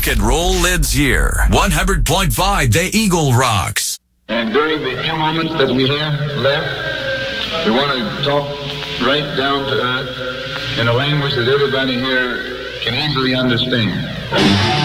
rock and roll lives here. 100.5 The Eagle rocks. And during the few moments that we have left, we want to talk right down to earth in a language that everybody here can easily understand.